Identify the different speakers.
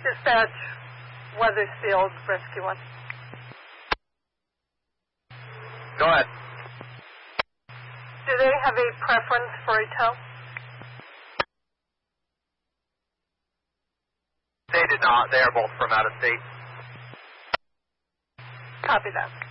Speaker 1: Dispatch, Weathersfield, Rescue 1.
Speaker 2: Go ahead.
Speaker 1: Do they have a preference for a tow?
Speaker 2: They did not. They are both from out of state.
Speaker 1: Copy that.